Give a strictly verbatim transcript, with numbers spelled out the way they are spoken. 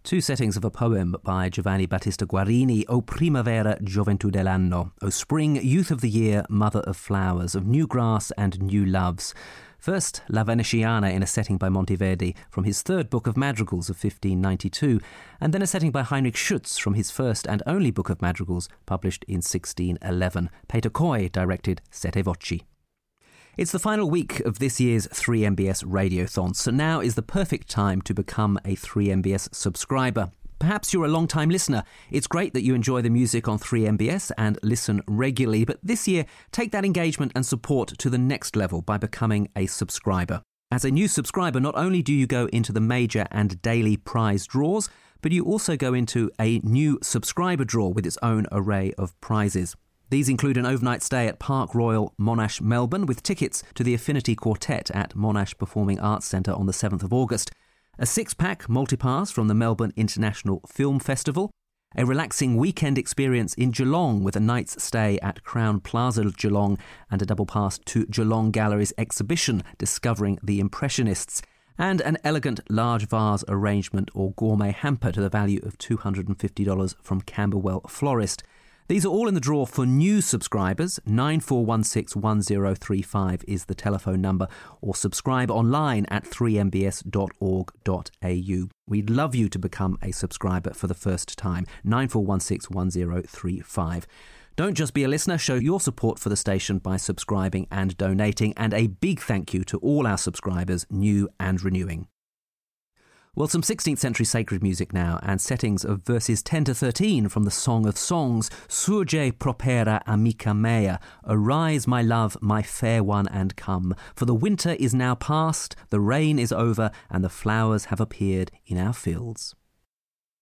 Two settings of a poem by Giovanni Battista Guarini, O Primavera, Gioventù dell'anno, O Spring, Youth of the Year, Mother of Flowers, of New Grass and New Loves. First, La Veneziana in a setting by Monteverdi from his third book of madrigals of fifteen ninety-two, and then a setting by Heinrich Schütz from his first and only book of madrigals published in sixteen eleven. Peter Coy directed Sette Voci. It's the final week of this year's three M B S Radiothon, so now is the perfect time to become a three M B S subscriber. Perhaps you're a long-time listener. It's great that you enjoy the music on three M B S and listen regularly, but this year, take that engagement and support to the next level by becoming a subscriber. As a new subscriber, not only do you go into the major and daily prize draws, but you also go into a new subscriber draw with its own array of prizes. These include an overnight stay at Park Royal Monash, Melbourne, with tickets to the Affinity Quartet at Monash Performing Arts Centre on the seventh of August, a six-pack multipass from the Melbourne International Film Festival, a relaxing weekend experience in Geelong with a night's stay at Crown Plaza Geelong, and a double pass to Geelong Gallery's exhibition Discovering the Impressionists, and an elegant large vase arrangement or gourmet hamper to the value of two hundred fifty dollars from Camberwell Florist. These are all in the draw for new subscribers. nine four one six one zero three five is the telephone number, or subscribe online at three m b s dot org dot a u. We'd love you to become a subscriber for the first time. nine four one six one zero three five. Don't just be a listener, show your support for the station by subscribing and donating, and a big thank you to all our subscribers, new and renewing. Well, some sixteenth century sacred music now, and settings of verses ten to thirteen from the Song of Songs, Surge propera amica mea, Arise, my love, my fair one, and come, for the winter is now past, the rain is over, and the flowers have appeared in our fields.